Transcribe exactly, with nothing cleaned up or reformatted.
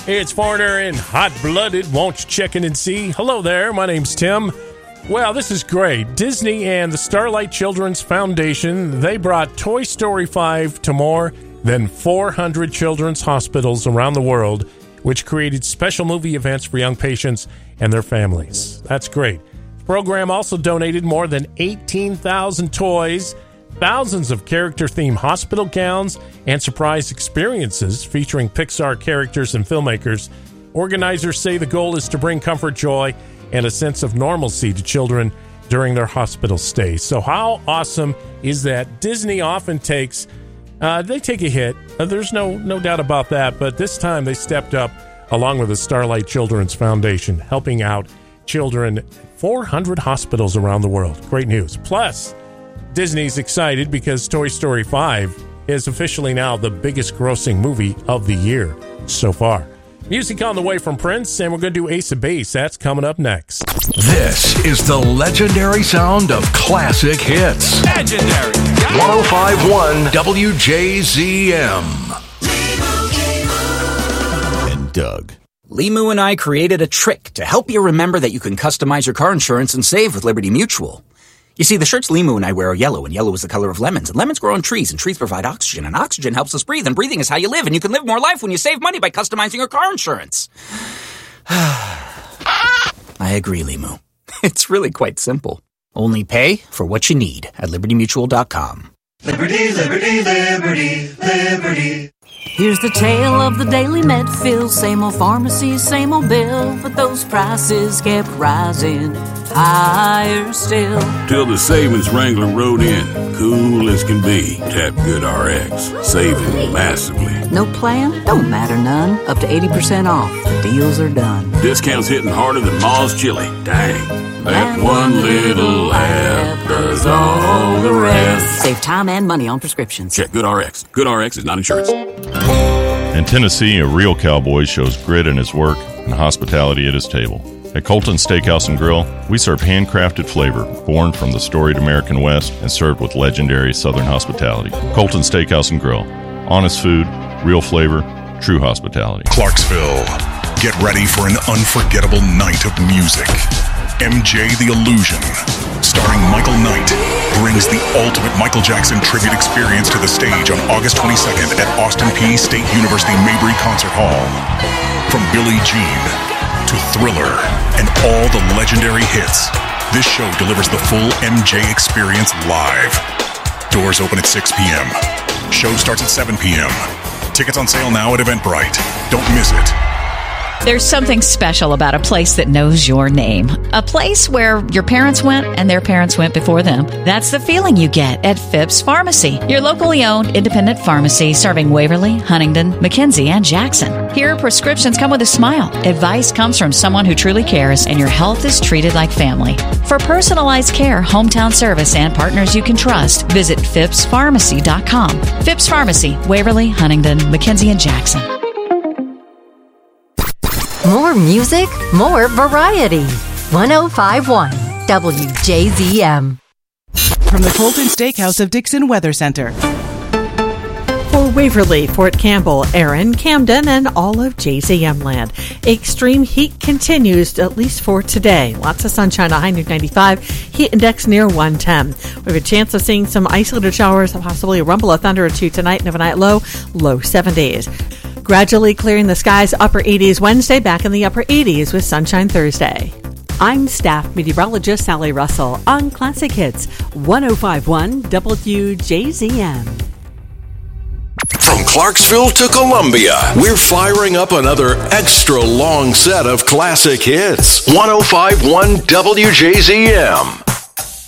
It's Foreigner and Hot Blooded. Won't you check in and see? Hello there, my name's Tim. Well, this is great. Disney and the Starlight Children's Foundation, they brought Toy Story five to more than four hundred children's hospitals around the world, which created special movie events for young patients and their families. That's great. The program also donated more than eighteen thousand toys, thousands of character-themed hospital gowns, and surprise experiences featuring Pixar characters and filmmakers. Organizers say the goal is to bring comfort, joy, and a sense of normalcy to children during their hospital stay. So how awesome is that? Disney often takes, uh, they take a hit. Uh, there's no, no doubt about that. But this time they stepped up along with the Starlight Children's Foundation, helping out children at four hundred hospitals around the world. Great news. Plus, Disney's excited because Toy Story five is officially now the biggest grossing movie of the year so far. Music on the way from Prince, and we're going to do Ace of Base. That's coming up next. This is the legendary sound of classic hits. Legendary. one oh five point one W J Z M. And Doug. Limu and I created a trick to help you remember that you can customize your car insurance and save with Liberty Mutual. You see, the shirts Limu and I wear are yellow, and yellow is the color of lemons, and lemons grow on trees, and trees provide oxygen, and oxygen helps us breathe, and breathing is how you live, and you can live more life when you save money by customizing your car insurance. I agree, Limu. It's really quite simple. Only pay for what you need at liberty mutual dot com. Liberty, liberty, liberty, liberty. Here's the tale of the daily Medfield. Same old pharmacy, same old bill, but those prices kept rising higher still. Till the savings wrangler rode in, cool as can be. Tap GoodRx, saving massively. No plan? Don't matter none. Up to eighty percent off. The deals are done. Discounts hitting harder than Ma's chili. Dang. That one little app does all the rest. Save time and money on prescriptions. Check GoodRx. GoodRx is not insurance. In Tennessee, a real cowboy shows grit in his work and hospitality at his table. At Colton Steakhouse and Grill, we serve handcrafted flavor born from the storied American West and served with legendary Southern hospitality. Colton Steakhouse and Grill. Honest food, real flavor, true hospitality. Clarksville, get ready for an unforgettable night of music. M J the Illusion, starring Michael Knight, brings the ultimate Michael Jackson tribute experience to the stage on August twenty-second at Austin Peay State University Mabry Concert Hall. From Billie Jean to Thriller and all the legendary hits, this show delivers the full M J experience live. Doors open at six p.m. Show starts at seven p.m. Tickets on sale now at Eventbrite. Don't miss it. There's something special about a place that knows your name. A place where your parents went and their parents went before them. That's the feeling you get at Phipps Pharmacy, your locally owned independent pharmacy serving Waverly, Huntingdon, McKenzie, and Jackson. Here, prescriptions come with a smile. Advice comes from someone who truly cares, and your health is treated like family. For personalized care, hometown service, and partners you can trust, visit phipps pharmacy dot com. Phipps Pharmacy, Waverly, Huntingdon, McKenzie, and Jackson. More music, more variety. one oh five point one W J Z M. From the Colton Steakhouse of Dixon Weather Center. For Waverly, Fort Campbell, Erin, Camden, and all of J Z M land. Extreme heat continues, at least for today. Lots of sunshine, a high near ninety-five, heat index near one ten. We have a chance of seeing some isolated showers, possibly a rumble of thunder or two tonight, and overnight low, low seventies. Gradually clearing the skies, upper eighties Wednesday, back in the upper eighties with sunshine Thursday. I'm staff meteorologist Sally Russell on Classic Hits, one oh five point one W J Z M. From Clarksville to Columbia, we're firing up another extra long set of classic hits. one oh five point one W J Z M.